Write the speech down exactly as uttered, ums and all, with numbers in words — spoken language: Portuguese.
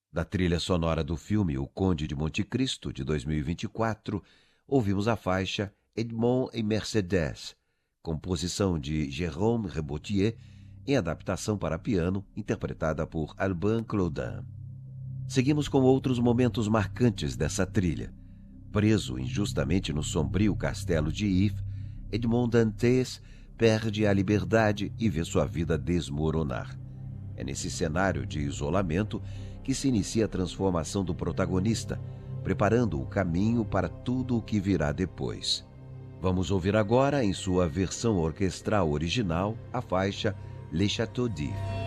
Da trilha sonora do filme O Conde de Monte Cristo, de dois mil e vinte e quatro, ouvimos a faixa Edmond et Mercedes, composição de Jérôme Rebotier, em adaptação para piano, interpretada por Albin Claudin. Seguimos com outros momentos marcantes dessa trilha. Preso injustamente no sombrio castelo de Yves, Edmond Dantes perde a liberdade e vê sua vida desmoronar. É nesse cenário de isolamento que se inicia a transformação do protagonista, preparando o caminho para tudo o que virá depois. Vamos ouvir agora, em sua versão orquestral original, a faixa Le Château d'If.